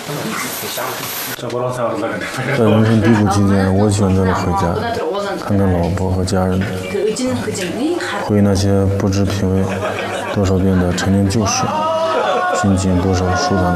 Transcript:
在人生低谷期间，我选择了回家，看看老婆和家人，回忆那些不知品味多少遍的陈年旧事，心情多少舒坦